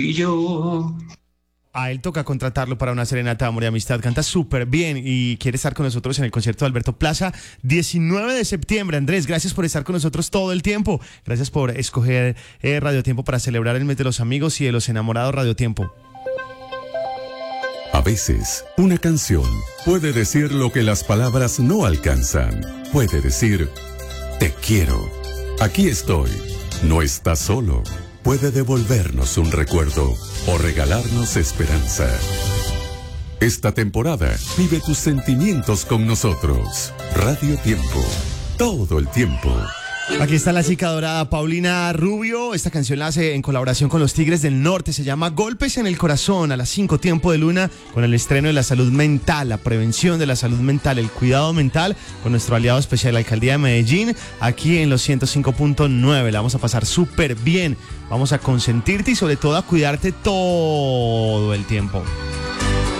Y yo. A él toca contratarlo para una serenata de amor y amistad. Canta súper bien y quiere estar con nosotros en el concierto de Alberto Plaza, 19 de septiembre. Andrés, gracias por estar con nosotros todo el tiempo. Gracias por escoger Radio Tiempo para celebrar el mes de los amigos y de los enamorados. Radio Tiempo. A veces, una canción puede decir lo que las palabras no alcanzan. Puede decir, te quiero. Aquí estoy. No estás solo. Puede devolvernos un recuerdo o regalarnos esperanza. Esta temporada vive tus sentimientos con nosotros. Radio Tiempo. Todo el tiempo. Aquí está la chica dorada Paulina Rubio. Esta canción la hace en colaboración con los Tigres del Norte. Se llama Golpes en el Corazón, a las 5 Tiempo de Luna, con el estreno de la salud mental, la prevención de la salud mental, el cuidado mental, con nuestro aliado especial, la Alcaldía de Medellín, aquí en los 105.9. La vamos a pasar súper bien. Vamos a consentirte y sobre todo a cuidarte todo el tiempo.